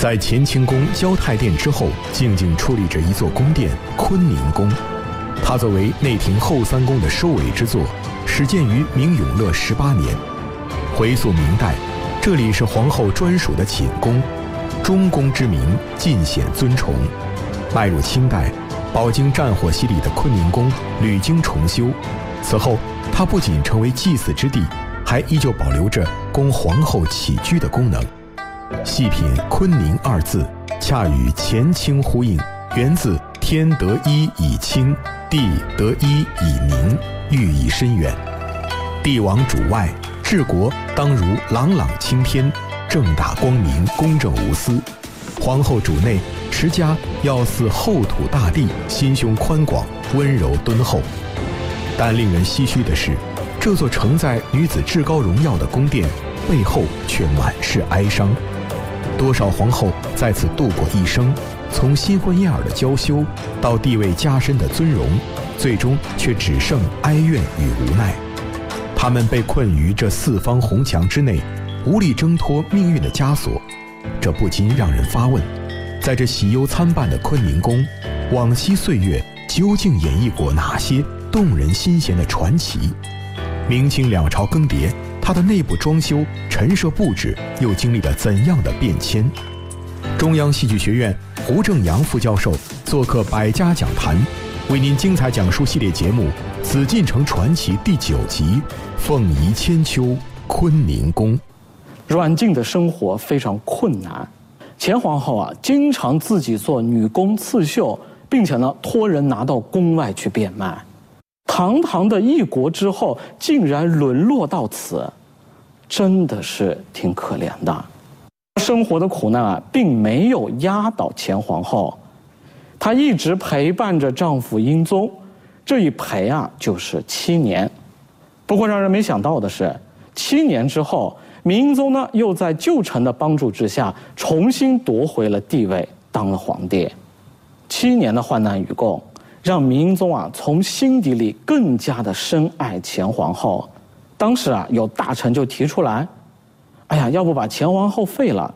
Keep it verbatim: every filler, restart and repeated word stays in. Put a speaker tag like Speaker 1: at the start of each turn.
Speaker 1: 在乾清宫交泰殿之后，静静矗立着一座宫殿——坤宁宫。它作为内廷后三宫的收尾之作，始建于明永乐十八年。回溯明代，这里是皇后专属的寝宫，中宫之名尽显尊崇。迈入清代，饱经战火洗礼的坤宁宫屡经重修，此后它不仅成为祭祀之地，还依旧保留着供皇后起居的功能。细品坤宁二字，恰与乾清呼应，源自天得一以清，地得一以宁，寓意深远。帝王主外，治国当如朗朗青天，正大光明，公正无私；皇后主内，持家要似厚土大地，心胸宽广，温柔敦厚。但令人唏嘘的是，这座承载女子至高荣耀的宫殿背后却满是哀伤。多少皇后在此度过一生，从新婚燕尔的娇羞到地位加深的尊荣，最终却只剩哀怨与无奈。她们被困于这四方红墙之内，无力挣脱命运的枷锁。这不禁让人发问，在这喜忧参半的坤宁宫，往昔岁月究竟演绎过哪些动人心弦的传奇？明清两朝更迭，它的内部装修、陈设布置又经历了怎样的变迁？中央戏剧学院胡正阳副教授做客百家讲坛，为您精彩讲述系列节目《紫禁城传奇》第九集《凤仪千秋坤宁宫》。
Speaker 2: 阮静的生活非常困难，前皇后啊，经常自己做女工刺绣，并且呢，托人拿到宫外去变卖。堂堂的一国之后，竟然沦落到此，真的是挺可怜的。生活的苦难啊，并没有压倒前皇后，她一直陪伴着丈夫英宗，这一陪啊就是七年。不过让人没想到的是，七年之后，明英宗呢又在旧臣的帮助之下，重新夺回了帝位，当了皇帝。七年的患难与共，让明英宗啊从心底里更加的深爱前皇后。当时啊有大臣就提出来，哎呀，要不把前皇后废了，